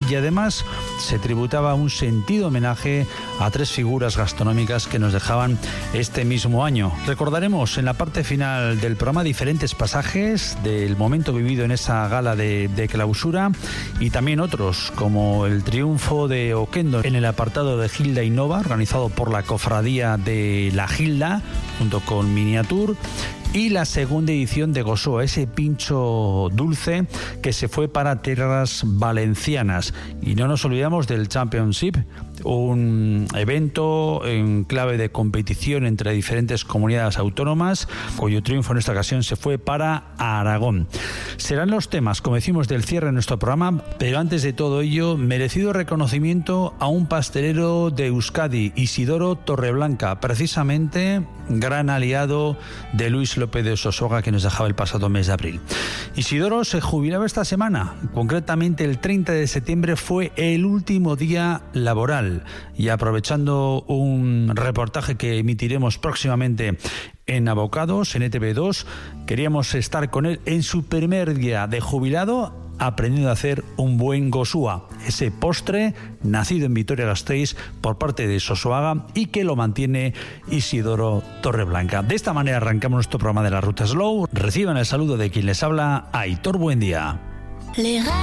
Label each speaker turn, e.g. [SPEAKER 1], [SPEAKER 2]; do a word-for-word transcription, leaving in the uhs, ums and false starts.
[SPEAKER 1] y además se tributaba un sentido homenaje a tres figuras gastronómicas que nos dejaban este mismo año. Recordaremos en la parte final del programa diferentes pasajes del momento vivido en esa gala de, de clausura y también otros, como el triunfo de Oquendo en el apartado de Gilda Innova, organizado por la Cofradía de la Gilda, junto con Miniatur, y la segunda edición de Gosoa, ese pincho dulce que se fue para tierras valencianas. Y no nos olvidamos del Championship, un evento en clave de competición entre diferentes comunidades autónomas, cuyo triunfo en esta ocasión se fue para Aragón. Serán los temas, como decimos, del cierre de nuestro programa, pero antes de todo ello, merecido reconocimiento a un pastelero de Euskadi, Isidoro Torreblanca, precisamente gran aliado de Luis López de Sosoga, que nos dejaba el pasado mes de abril. Isidoro se jubilaba esta semana, concretamente el treinta de septiembre fue el último día laboral, y aprovechando un reportaje que emitiremos próximamente en Abocados, en E T V dos, queríamos estar con él en su primer día de jubilado, aprendiendo a hacer un buen Gosoa, ese postre nacido en Vitoria-Gasteiz por parte de Sosoaga y que lo mantiene Isidoro Torreblanca. De esta manera arrancamos nuestro programa de la Ruta Slow. Reciban el saludo de quien les habla, Aitor Buendía.